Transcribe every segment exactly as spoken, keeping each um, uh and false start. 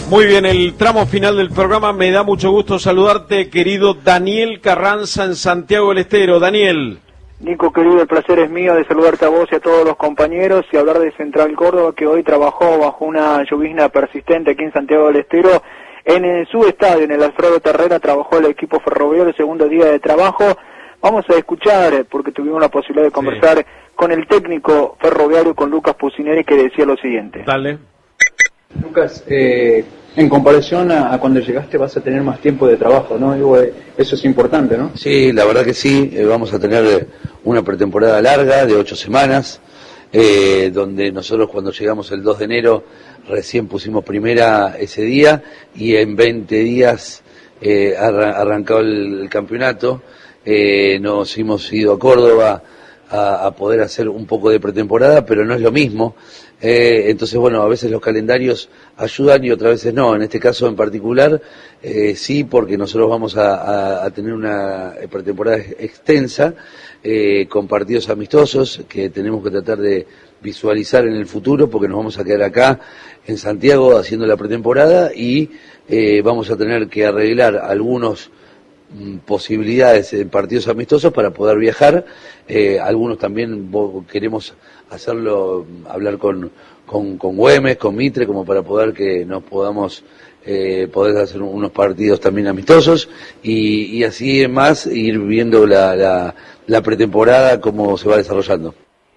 Muy bien, el tramo final del programa, me da mucho gusto saludarte, querido Daniel Carranza en Santiago del Estero. Daniel. Nico, querido, el placer es mío de saludarte a vos y a todos los compañeros y hablar de Central Córdoba, que hoy trabajó bajo una llovizna persistente aquí en Santiago del Estero. En el, su estadio, en el Alfredo Terrera, trabajó el equipo ferroviario, el segundo día de trabajo. Vamos a escuchar, porque tuvimos la posibilidad de conversar sí. con el técnico ferroviario, con Lucas Pusineri, que decía lo siguiente. Dale. Lucas, eh, en comparación a, a cuando llegaste vas a tener más tiempo de trabajo, ¿no? Digo, eh, eso es importante, ¿no? Sí, la verdad que sí, eh, vamos a tener una pretemporada larga de ocho semanas, eh, donde nosotros cuando llegamos el dos de enero recién pusimos primera ese día y en veinte días eh, arran arrancó el, el campeonato, eh, nos hemos ido a Córdoba a, a poder hacer un poco de pretemporada, pero no es lo mismo. Eh, entonces, bueno, a veces los calendarios ayudan y otras veces no. En este caso en particular, eh, sí, porque nosotros vamos a, a, a tener una pretemporada extensa, eh, con partidos amistosos que tenemos que tratar de visualizar en el futuro, porque nos vamos a quedar acá en Santiago haciendo la pretemporada y eh, vamos a tener que arreglar algunos posibilidades en partidos amistosos para poder viajar. Eh, algunos también queremos hacerlo, hablar con, con, con Güemes, con Mitre, como para poder que nos podamos eh, poder hacer unos partidos también amistosos y, y así más ir viendo la, la, la pretemporada cómo se va desarrollando.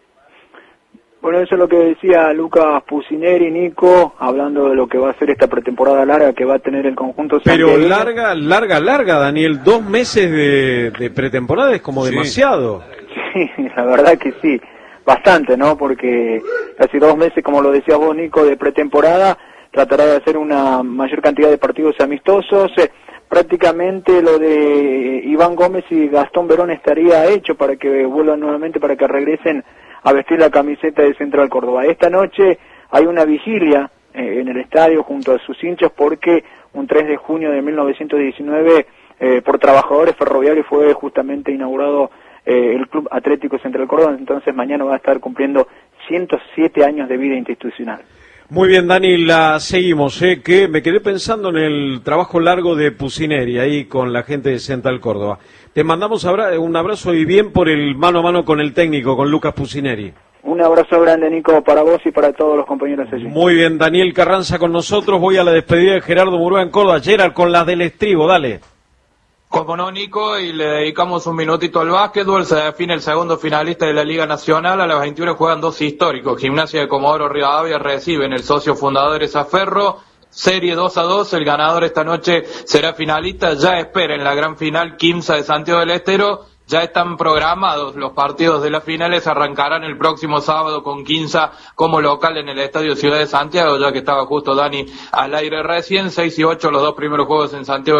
Bueno, eso es lo que decía Lucas Pusineri, Nico, hablando de lo que va a ser esta pretemporada larga que va a tener el conjunto santiagueño. Pero larga, larga, larga, Daniel, dos meses de, de pretemporada es como sí. demasiado. Sí, la verdad que sí, bastante, ¿no? Porque casi dos meses, como lo decías vos, Nico, de pretemporada, tratará de hacer una mayor cantidad de partidos amistosos. Eh, prácticamente lo de Iván Gómez y Gastón Verón estaría hecho para que vuelvan nuevamente, para que regresen a vestir la camiseta de Central Córdoba. Esta noche hay una vigilia eh, en el estadio junto a sus hinchas, porque un tres de junio de mil novecientos diecinueve eh, por trabajadores ferroviarios fue justamente inaugurado eh, el Club Atlético Central Córdoba. Entonces mañana va a estar cumpliendo ciento siete años de vida institucional. Muy bien, Dani, la seguimos, ¿eh? Que me quedé pensando en el trabajo largo de Pusineri ahí con la gente de Central Córdoba. Te mandamos abra un abrazo y bien por el mano a mano con el técnico, con Lucas Pusineri. Un abrazo grande, Nico, para vos y para todos los compañeros allí. Muy bien, Daniel Carranza con nosotros. Voy a la despedida de Gerardo Murúa en Córdoba. Gerard, con las del estribo, dale. Como no, Nico, y le dedicamos un minutito al básquetbol. Se define el segundo finalista de la Liga Nacional. A las veintiuna juegan dos históricos. Gimnasia de Comodoro Rivadavia reciben el socio fundador Esaferro. Serie dos a dos, el ganador esta noche será finalista. Ya espera en la gran final Quimsa de Santiago del Estero. Ya están programados los partidos de las finales, arrancarán el próximo sábado con Quimsa como local en el Estadio Ciudad de Santiago, ya que estaba justo Dani al aire recién. Seis y ocho los dos primeros juegos en Santiago